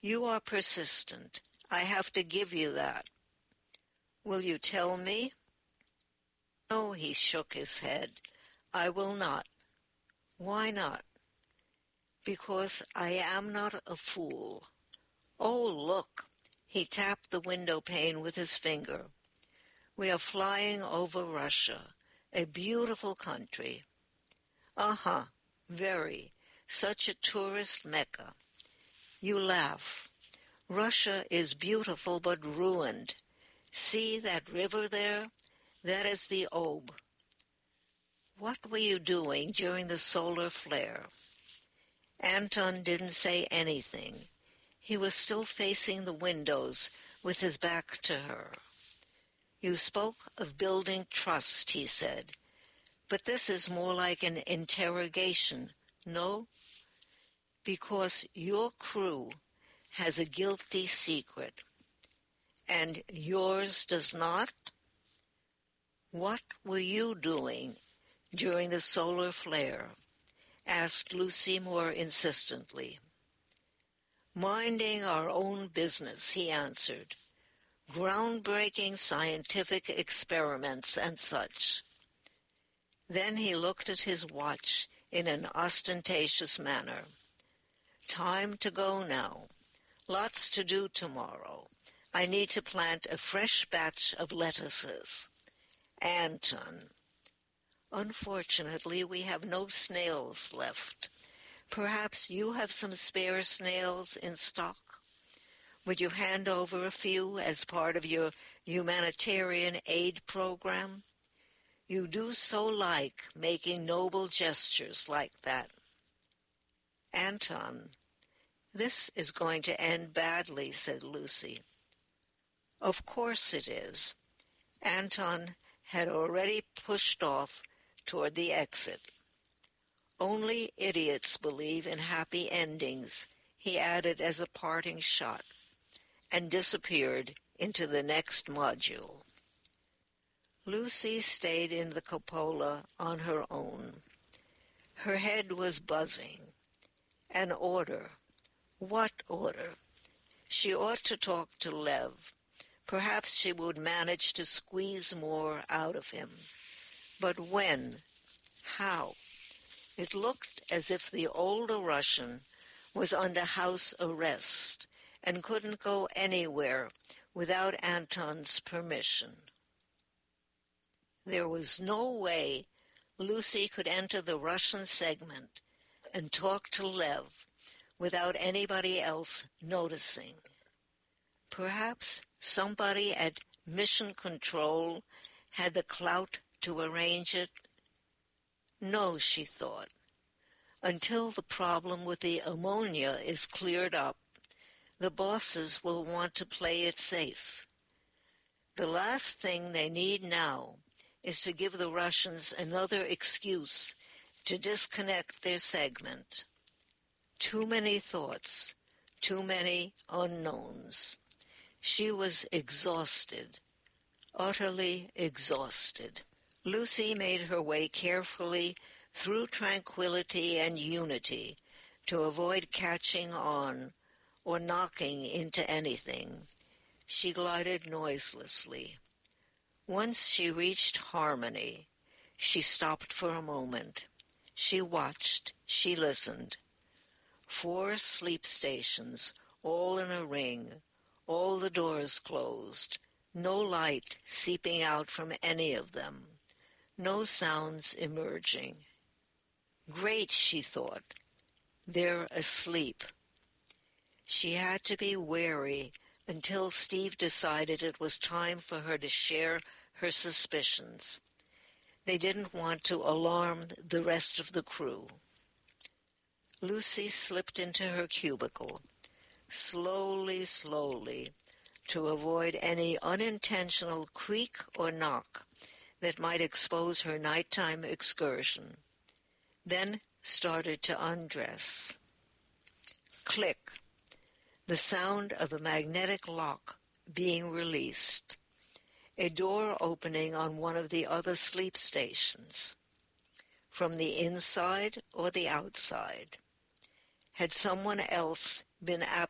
You are persistent. I have to give you that. Will you tell me? No, he shook his head. I will not. Why not? Because I am not a fool. Oh, look! He tapped the window pane with his finger. We are flying over Russia, a beautiful country. Uh-huh, very. Such a tourist mecca. You laugh. Russia is beautiful but ruined. See that river there? That is the Ob. What were you doing during the solar flare? Anton didn't say anything. He was still facing the windows with his back to her. You spoke of building trust, he said. But this is more like an interrogation, no? Because your crew has a guilty secret, and yours does not? What were you doing during the solar flare? Asked Lucy more insistently. Minding our own business, he answered. Groundbreaking scientific experiments and such. Then he looked at his watch in an ostentatious manner. Time to go now. Lots to do tomorrow. I need to plant a fresh batch of lettuces. Anton. Unfortunately, we have no snails left. Perhaps you have some spare snails in stock? Would you hand over a few as part of your humanitarian aid program? You do so like making noble gestures like that. Anton, this is going to end badly, said Lucy. Of course it is. Anton had already pushed off toward the exit. Only idiots believe in happy endings, he added as a parting shot, and disappeared into the next module. Lucy stayed in the cupola on her own. Her head was buzzing. An order. What order? She ought to talk to Lev. Perhaps she would manage to squeeze more out of him. But when? How? It looked as if the older Russian was under house arrest and couldn't go anywhere without Anton's permission. There was no way Lucy could enter the Russian segment and talk to Lev without anybody else noticing. Perhaps somebody at Mission Control had the clout to arrange it. No, she thought. Until the problem with the ammonia is cleared up, the bosses will want to play it safe. The last thing they need now is to give the Russians another excuse to disconnect their segment. Too many thoughts, too many unknowns. She was exhausted, utterly exhausted. Lucy made her way carefully through tranquility and unity to avoid catching on or knocking into anything. She glided noiselessly. Once she reached harmony, she stopped for a moment. She watched, she listened. 4 sleep stations, all in a ring, all the doors closed, no light seeping out from any of them. No sounds emerging. Great, she thought. They're asleep. She had to be wary until Steve decided it was time for her to share her suspicions. They didn't want to alarm the rest of the crew. Lucy slipped into her cubicle, slowly, to avoid any unintentional creak or knock that might expose her nighttime excursion, then started to undress. Click. The sound of a magnetic lock being released. A door opening on one of the other sleep stations. From the inside or the outside? Had someone else been